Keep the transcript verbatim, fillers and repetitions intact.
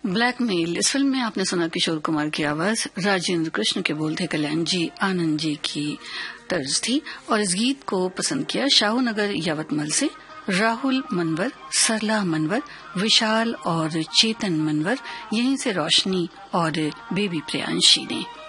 Blackmail, इस film में आपने सुना किशोर कुमार की आवाज, राजेंद्र कृष्ण के बोल थे कल्याण जी, आनंद जी की तर्ज थी। और इस गीत को पसंद किया शाहूनगर यवतमल से राहुल मनवर, सरला मनवर, विशाल और चेतन मनवर, यहीं से रोशनी और बेबी प्रियांशी ने।